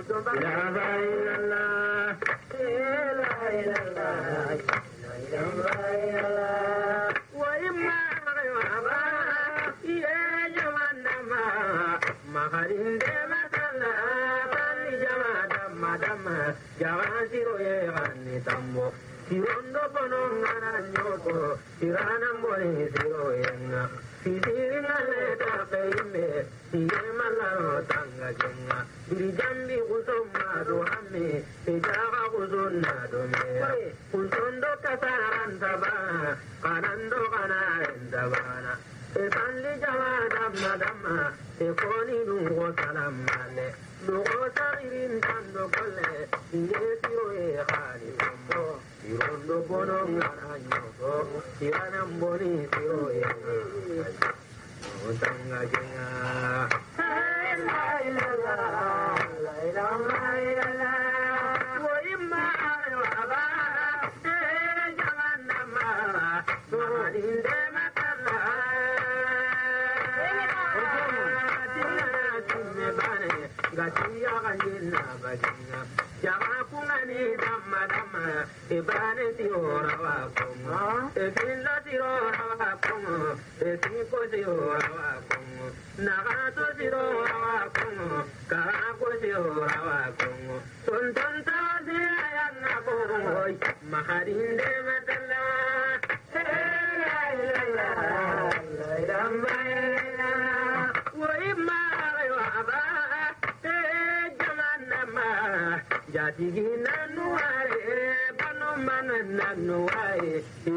Sirondo bonongana nyoko, sirana mori siroyenga. Sisiringa leta peime, siyema laro tanga jenga. Dirijambi kusoma dohame, pejaga kusona domea. Kusondo kasaran tabana, kanando kanaren tabana. Esandi jawada madama, ekoni lungo salamale. Lungo saririn tando kole, iye siroye khali kombo. Sirondo bono ngaranyoto, sirana mboni siroye. Utanga jenga. La ilaha, la ilaha, wa imma ayaba, jahannama, suharinde matala. Gatiya ganjina bajinga, jama kungani dama dama, ibane tiora wakongo, ekinla tiora wakongo, ekinko tiora wakongo, nagato tiora wakongo, kako tiora wakongo, tontonta zira yana kongo, maharinde matala, la ilaha, la ilaha, wa imma ayaba. Jati gina nuare, pano mana nanuare.